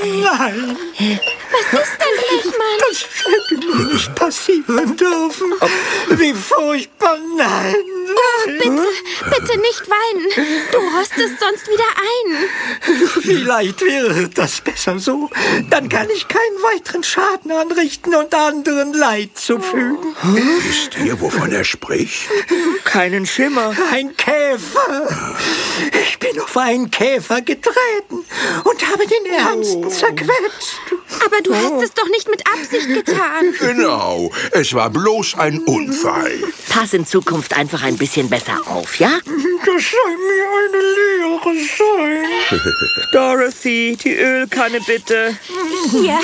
Nein! Was ist denn, Blechmann? Das hätte mir nicht passieren dürfen. Wie furchtbar, nein! Bitte nicht weinen. Du rostest sonst wieder ein. Vielleicht wäre das besser so. Dann kann ich keinen weiteren Schaden anrichten und anderen Leid zufügen. Wisst ihr, wovon er spricht? Keinen Schimmer. Ein Käfer. Ich bin auf einen Käfer getreten und habe den Ärmsten zerquetscht. Aber du hast es doch nicht mit Absicht getan. Genau, es war bloß ein Unfall. Pass in Zukunft einfach ein bisschen besser auf, ja? Das soll mir eine Lehre sein. Dorothy, die Ölkanne bitte. Hier.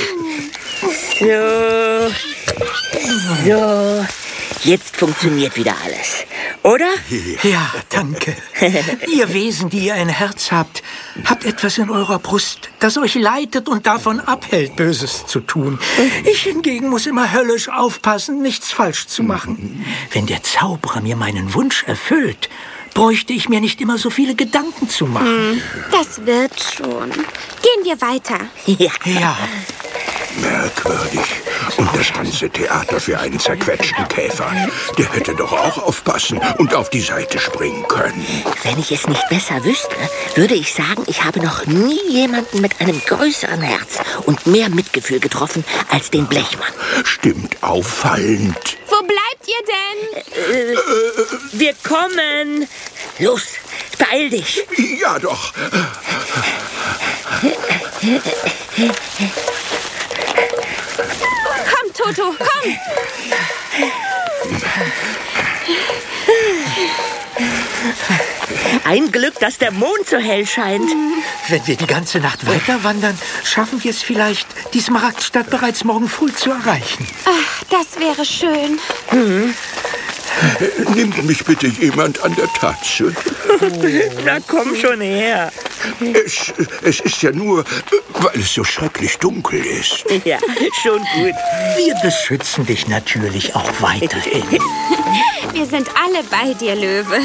So. So. Jetzt funktioniert wieder alles, oder? Ja, danke. Ihr Wesen, die ihr ein Herz habt, habt etwas in eurer Brust, das euch leitet und davon abhält, Böses zu tun. Ich hingegen muss immer höllisch aufpassen, nichts falsch zu machen. Wenn der Zauberer mir meinen Wunsch erfüllt, bräuchte ich mir nicht immer so viele Gedanken zu machen. Das wird schon. Gehen wir weiter. Ja. Merkwürdig. Und das ganze Theater für einen zerquetschten Käfer. Der hätte doch auch aufpassen und auf die Seite springen können. Wenn ich es nicht besser wüsste, würde ich sagen, ich habe noch nie jemanden mit einem größeren Herz und mehr Mitgefühl getroffen als den Blechmann. Stimmt auffallend. Wo bleibt ihr denn? Wir kommen. Los, beeil dich. Ja doch. Komm, Toto, komm! Ein Glück, dass der Mond so hell scheint. Wenn wir die ganze Nacht weiter wandern, schaffen wir es vielleicht, die Smaragdstadt bereits morgen früh zu erreichen. Ach, das wäre schön. Nimmt mich bitte jemand an der Tatze? Na komm schon her. Es ist ja nur, weil es so schrecklich dunkel ist. Ja, schon gut. Wir beschützen dich natürlich auch weiterhin. Wir sind alle bei dir, Löwe.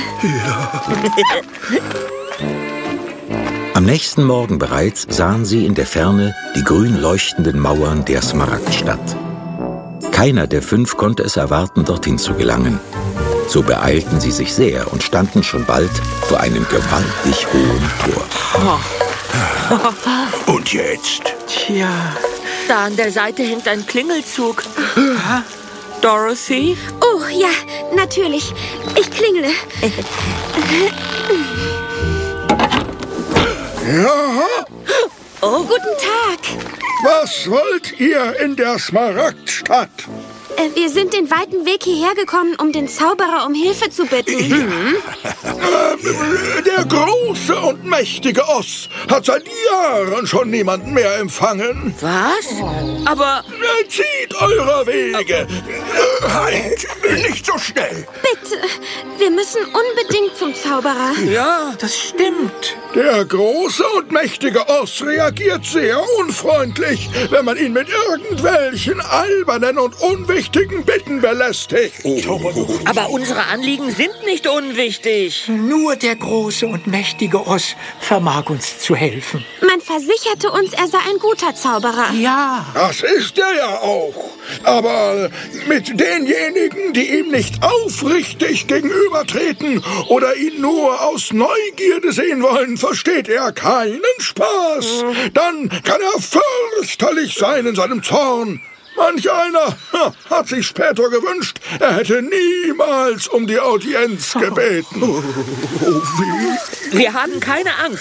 Am nächsten Morgen bereits sahen sie in der Ferne die grün leuchtenden Mauern der Smaragdstadt. Keiner der 5 konnte es erwarten, dorthin zu gelangen. So beeilten sie sich sehr und standen schon bald vor einem gewaltig hohen Tor. Und jetzt? Tja, Da an der Seite hängt ein Klingelzug. Dorothy? Oh, ja, natürlich. Ich klingle. Ja, Oh, guten Tag. was wollt ihr in der Smaragdstadt? Wir sind den weiten Weg hierher gekommen, um den Zauberer um Hilfe zu bitten. Der große und mächtige Oss hat seit Jahren schon niemanden mehr empfangen. Was? Aber Zieht eurer Wege. Halt, nicht so schnell. Bitte, wir müssen unbedingt zum Zauberer. ja, das stimmt. Der große und mächtige Oss reagiert sehr unfreundlich, wenn man ihn mit irgendwelchen albernen und unwichtigen Bitten belästigt. Aber unsere Anliegen sind nicht unwichtig. Nur der große und mächtige Oss vermag uns zu helfen. Man versicherte uns, er sei ein guter Zauberer. Ja, Das ist er ja auch. Aber mit denjenigen, die ihm nicht aufrichtig gegenübertreten oder ihn nur aus Neugierde sehen wollen, versteht er keinen Spaß. Dann kann er fürchterlich sein in seinem Zorn. Manch einer hat sich später gewünscht, er hätte niemals um die Audienz gebeten. Wir haben keine Angst.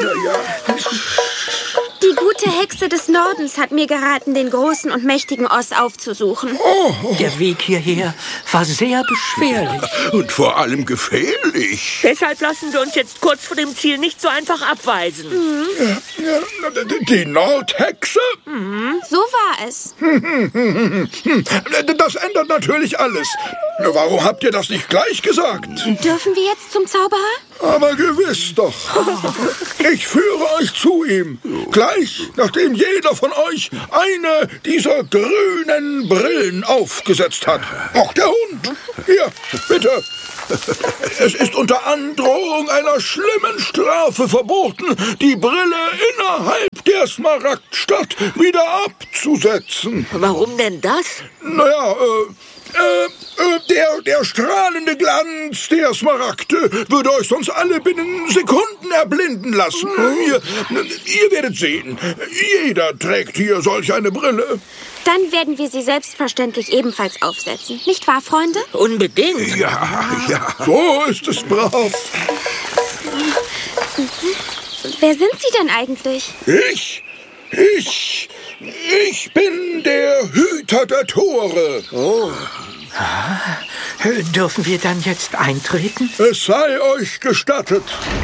Die gute Hexe des Nordens hat mir geraten, den großen und mächtigen Oss aufzusuchen. der Weg hierher war sehr beschwerlich. Und vor allem gefährlich. Deshalb lassen wir uns jetzt kurz vor dem Ziel nicht so einfach abweisen. Die Nordhexe? So war es. Das ändert natürlich alles. Warum habt ihr das nicht gleich gesagt? Dürfen wir jetzt zum Zauberer? Aber gewiss doch. Ich führe euch zu ihm. Gleich, nachdem jeder von euch eine dieser grünen Brillen aufgesetzt hat. Auch der Hund. Hier, bitte. Es ist unter Androhung einer schlimmen Strafe verboten, die Brille innerhalb der Smaragdstadt wieder abzusetzen. Warum denn das? Naja, der strahlende Glanz der Smaragde würde euch sonst alle binnen Sekunden erblinden lassen. Ihr werdet sehen, jeder trägt hier solch eine Brille. Dann werden wir sie selbstverständlich ebenfalls aufsetzen. Nicht wahr, Freunde? Unbedingt. Ja, so ist es brav. Wer sind Sie denn eigentlich? Ich bin der Hüter der Tore. Oh. Dürfen wir dann jetzt eintreten? Es sei euch gestattet.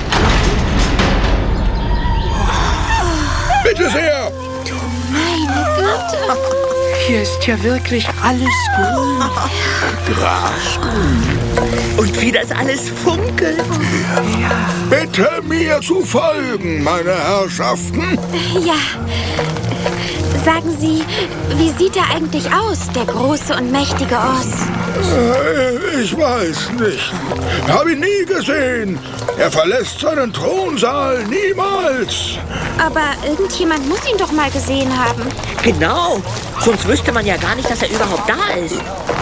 Bitte sehr. Meine Güte. Hier ist ja wirklich alles grün. Grasgrün. Und wie das alles funkelt. Bitte mir zu folgen, meine Herrschaften. Ja. Sagen Sie, wie sieht er eigentlich aus, der große und mächtige Oz? Ich weiß nicht. Habe ihn nie gesehen. Er verlässt seinen Thronsaal niemals. Aber irgendjemand muss ihn doch mal gesehen haben. Genau. Sonst wüsste man ja gar nicht, dass er überhaupt da ist.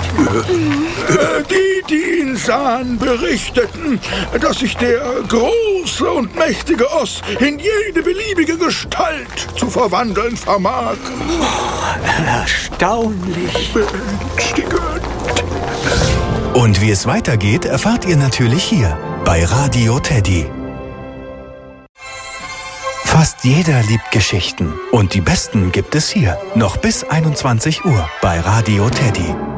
Die ihn sahen, berichteten, dass sich der große und mächtige Oz in jede beliebige Gestalt zu verwandeln vermag. Erstaunlich. Beängstigend. Und wie es weitergeht, erfahrt ihr natürlich hier bei Radio Teddy. Fast jeder liebt Geschichten und die besten gibt es hier noch bis 21 Uhr bei Radio Teddy.